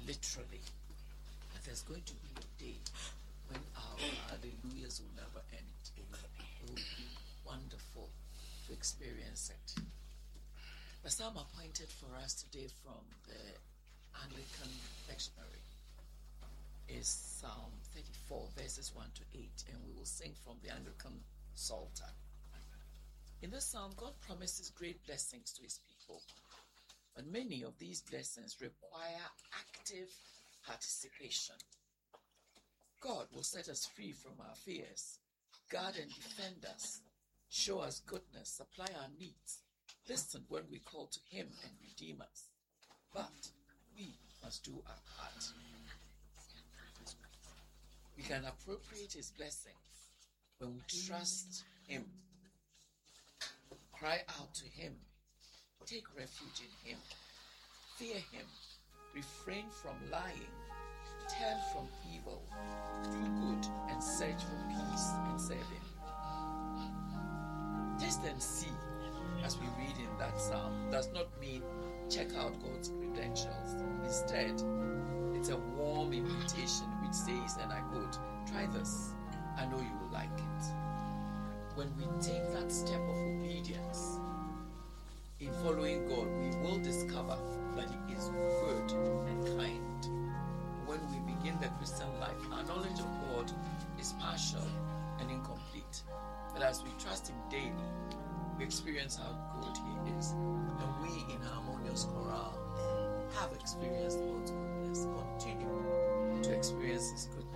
literally. And there's going to be a day when our hallelujahs will never end. It will be wonderful to experience it. The psalm appointed for us today from the Anglican Lectionary is Psalm 34, verses 1 to 8, and we will sing from the Anglican Psalter. In this psalm, God promises great blessings to his people, but many of these blessings require active participation. God will set us free from our fears, guard and defend us, show us goodness, supply our needs, listen when we call to him and redeem us. But we must do our part. We can appropriate his blessings when we trust him, cry out to him, take refuge in him, fear him, refrain from lying, turn from evil, do good, and search for peace and serve him. Taste and see, as we read in that psalm, does not mean check out God's credentials. Instead, it's a warm invitation which says, and I quote, try this, I know you will like it. When we take that step of obedience in following God, we will discover that he is good and kind. When we begin the Christian life, our knowledge of God is partial and incomplete. But as we trust him daily, we experience how good he is. And we in Harmonious Chorale have experienced God's goodness. Continue to experience his goodness.